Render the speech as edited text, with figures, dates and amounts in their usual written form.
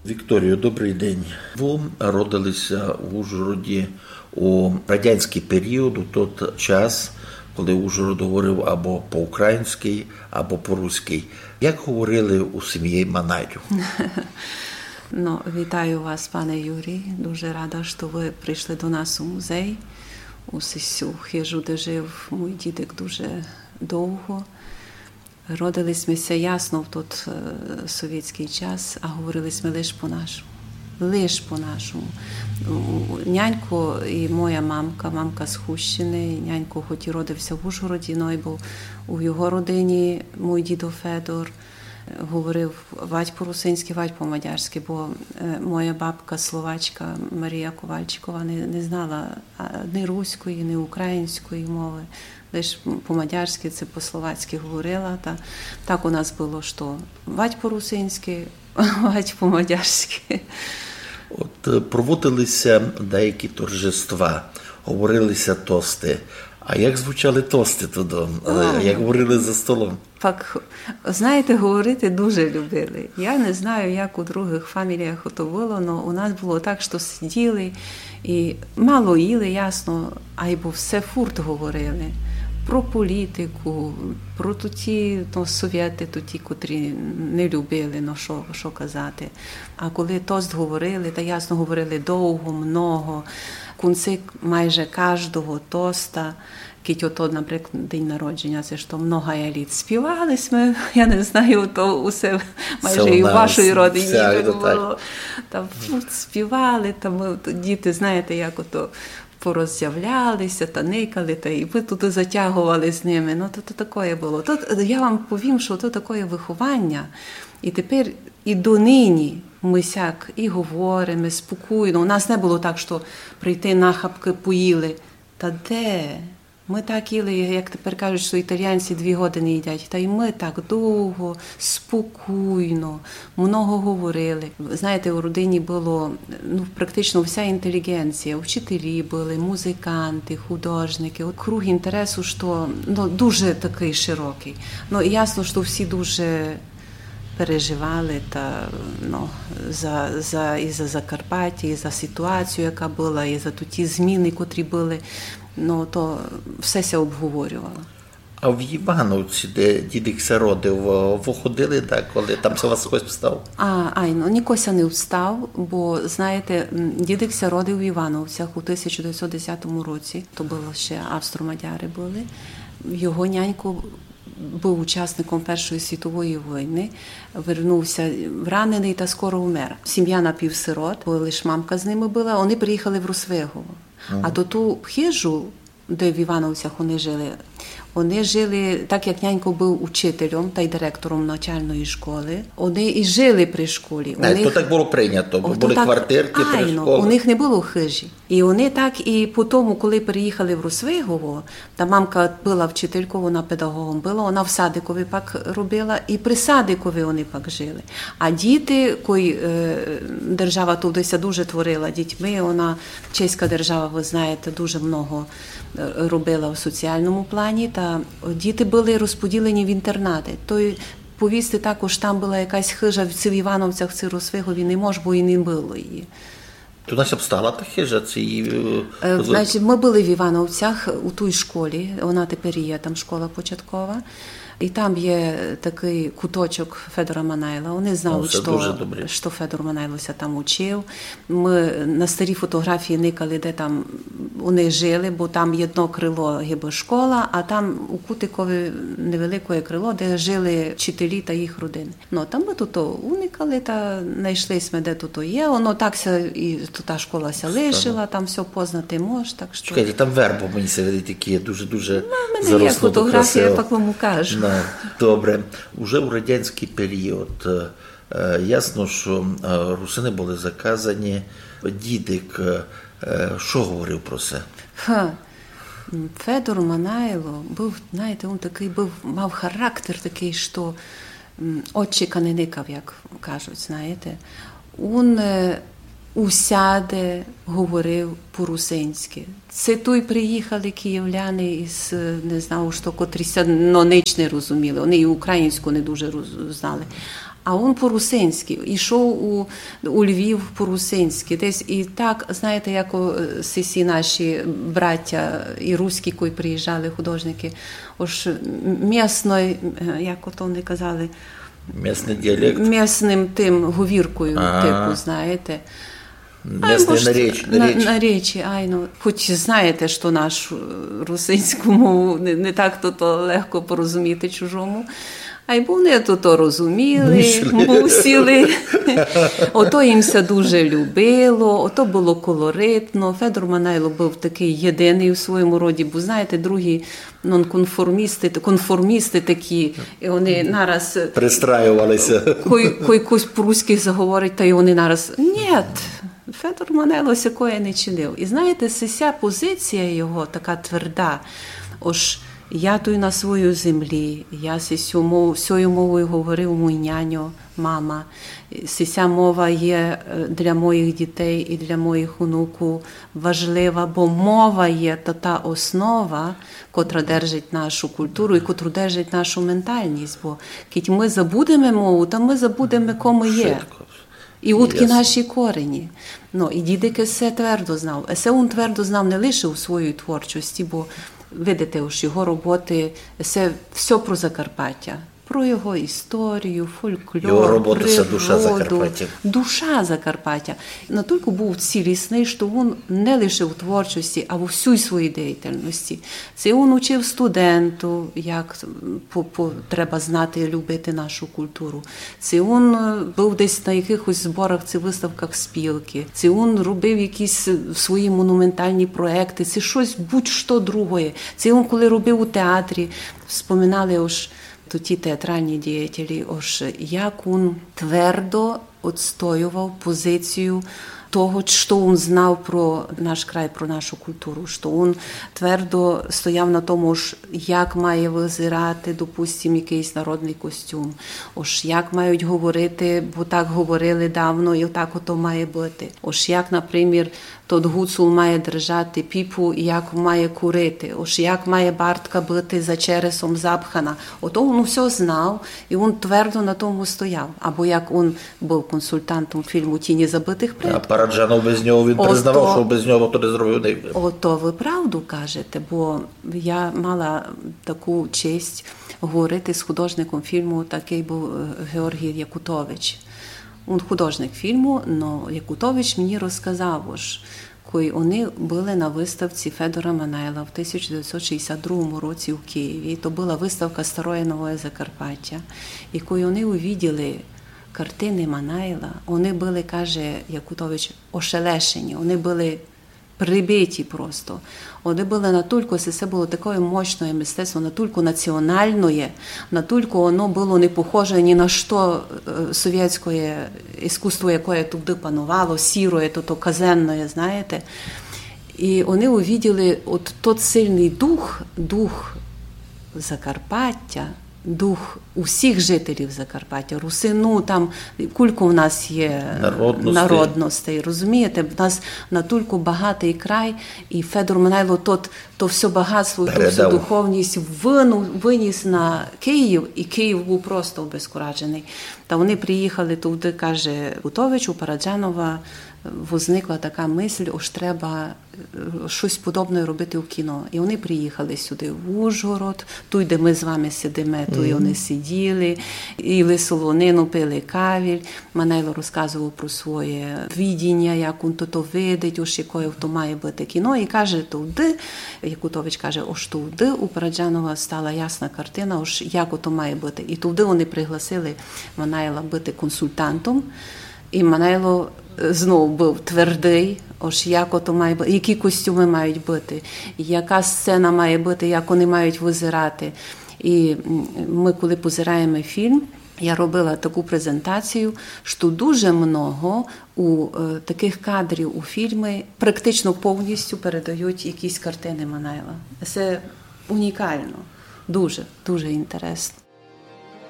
Вікторію, добрий день. Ви родилися в Ужгороді у радянський період, у той час, коли Ужгород говорив або по-українськи, або по-руськи. Як говорили у сім'ї Манайду? Вітаю вас, пане Юрій. Дуже рада, що ви прийшли до нас у музей, у цю хижу, де жив мій дідик дуже довго. Родились ми ясно в той совєтський час, а говорили ми лише по-нашому. Лише по-нашому. Нянько і моя мамка з Хущини, нянько хоч і родився в Ужгороді, но був у його родині мій дідо Федор. Говорив вать по-русинськи, вать по-мадярськи, бо моя бабка словачка Марія Ковальчикова не знала ні руської, ні української мови. Лише по-мадярськи, це по-словацьки говорила. Так у нас було, що вать по-русинськи, вать по-мадярськи. От проводилися деякі торжества, говорилися тости. А як звучали тости туди? Як говорили за столом? Так, знаєте, говорити дуже любили. Я не знаю, як у других фаміліях то було, але у нас було так, що сиділи і мало їли, ясно, а й бо все фурт говорили. Про політику, про ті совєти, ті, котрі не любили, що казати. А коли тост говорили, та ясно говорили довго, много, кінці майже кожного тоста, кіть ото, наприклад, день народження, це що много літ співали ми, я не знаю, то усе майже і у вашої родині було. Там співали, там діти, знаєте, як ото пороззявлялися, та никали, та і ми туди затягували з ними. То таке було. Я вам повім, що то таке виховання. І тепер і донині ми сяк і говоримо спокійно. У нас не було так, що прийти нахапки поїли. Та де? Ми так їли, як тепер кажуть, що італійці 2 години їдять. Та й ми так довго, спокійно, много говорили. Знаєте, у родині було практично вся інтелігенція. Вчителі були, музиканти, художники. Круг інтересу, що дуже такий широкий. І ясно, що всі дуже переживали і за Закарпаття, і за ситуацію, яка була, і за ті зміни, котрі були. То все ся обговорювало. А в Івановці, де дідик се родив, ви ходили, коли там у вас хтось встав? Нікося не встав, бо, знаєте, дідик се родив в Івановцях у 1910 році. То було ще австро-мадяри були. Його нянько був учасником Першої світової війни, вернувся ранений та скоро вмер. Сім'я напівсирот, бо лише мамка з ними була, вони приїхали в Росвигово. А то ту хижу, де в Івановцях вони жили, так як нянько був учителем та й директором навчальної школи, вони і жили при школі. То так було прийнято, бо були квартирки при школі. У них не було хижі. І вони так, і по тому, коли переїхали в Росвигово, та мамка була вчителькою, вона педагогом була, вона в Садикові пак робила, і при Садикові вони пак жили. А діти, кої держава туди дуже творила дітьми, вона, чеська держава, ви знаєте, дуже много робила в соціальному плані, та діти були розподілені в інтернати. Повісти також, там була якась хижа в Івановцях, в Росвигові не може, бо і не було її. То нас обстала та хижа? Значить, ми були в Івановцях у тій школі, вона тепер є, там школа початкова. І там є такий куточок Федора Манайла. Вони знали, що Федор Манайлося там учив. Ми на старі фотографії никали, де там вони жили, бо там одно крило гиба школа, а там у Кутикові невелике крило, де жили вчителі та їх родини. Там ми тут уникали та знайшлись ми, де тут є. Воно так і та школа лишила, там все познати може. Так що... Чекайте, там вербо, мені се видить, які є дуже в мене є фотографія, я так вам кажу. Добре. Уже у радянський період ясно, що русини були заказані. Дідик, що говорив про це? Федор Манайло був, знаєте, він такий мав характер такий, що отчика не никав, як кажуть, знаєте. Він усяде говорив по-русинськи. Це той приїхали київляни із, не знаю, що котріся, ніч не розуміли. Вони і українську не дуже знали. а він по-русинськи. Ішов у Львів по-русинськи. Десь і так, знаєте, як всі наші браття і руські, які приїжджали, художники, ось місної, як ото вони казали, Місний діалект. Місним тим говіркою, типу, знаєте. Місний наречі. Хоч знаєте, що нашу русинську мову не так то легко порозуміти чужому. А й вони то розуміли, мусили. Ото їм все дуже любило, ото було колоритно. Федор Манайло був такий єдиний у своєму роді, бо, знаєте, другі конформісти такі, і вони нараз... Пристраювалися. Якось по-руськи заговорить, та й вони нараз... Ні, Федор Манайло сякої не чинив. І знаєте, ця позиція його така тверда, ось я тут на своїй землі, я всьою мовою говорив мій няньо, мама. Ця мова є для моїх дітей і для моїх онуків важлива, бо мова є та основа, котра держить нашу культуру і котру держить нашу ментальність. Бо коли ми забудемо мову, то ми забудемо, кому є. І утки наші корені. І дідик все твердо знав. Він твердо знав не лише у своїй творчості, бо видите, уж його роботи, все про Закарпаття, про його історію, фольклор, його робота природу, – це душа Закарпаття. Душа Закарпаття. Натільки був цілісний, що він не лише у творчості, а у всій своїй діяльності. Це він учив студенту, як треба знати і любити нашу культуру. Це він був десь на якихось зборах, це виставках спілки. Це він робив якісь свої монументальні проекти, це щось будь-що друге. Це він, коли робив у театрі, вспоминали ось ті театральні діятелі, ось як він твердо відстоював позицію того, що він знав про наш край, про нашу культуру, що він твердо стояв на тому, як має визирати, допустимо, якийсь народний костюм, ось як мають говорити, бо так говорили давно, і так ото має бути. Ось як, наприклад, тот гуцул має держати піпу, і як має курити, ось як має бартка бути за чересом запхана. Ото він все знав, і він твердо на тому стояв. Або як він був консультантом фільму «Тіні забитих предків». А Параджанов без нього, він признавав, що без нього то не зробив. Ото ви правду кажете, бо я мала таку честь говорити з художником фільму, такий був Георгій Якутович. Він художник фільму, але Якутович мені розказав, коли вони були на виставці Федора Манайла в 1962 році у Києві. То була виставка «Старое новое Закарпаття». І коли вони увиділи картини Манайла, вони були, каже Якутович, ошелешені, вони були прибиті просто. Вони були натільки, це було таке мощне мистецтво, натільки національне, натільки воно було не похоже ні на що совєтське іскусство, яке туди панувало, сіроє, то казенне, знаєте. І вони увиділи от тот сильний дух Закарпаття, дух усіх жителів Закарпаття, русину, там кілька у нас є народностей, розумієте? В нас натільки багатий край, і Федор Манайло то все багатство, ту всю духовність виніс на Київ, і Київ був просто обезкуражений. Та вони приїхали туди, каже Якутович, у Параджанова возникла така мисль, ось треба щось подобне робити в кіно. І вони приїхали сюди, в Ужгород, тут, де ми з вами сидимо, тут вони сиділи, їли солонину, пили кавіль. Манайло розказував про своє видіння, як він то видить, ось якою то має бути кіно. І каже, туди, Якутович каже, ось туди у Параджанова стала ясна картина, ось як то має бути. І туди вони пригласили Манайла бути консультантом. І Манайло знову був твердий, ось як ото має бути, які костюми мають бути, яка сцена має бути, як вони мають визирати. І ми, коли позираємо фільм, я робила таку презентацію, що дуже много у таких кадрів у фільмі практично повністю передають якісь картини Манайла. Це унікально, дуже, дуже інтересно.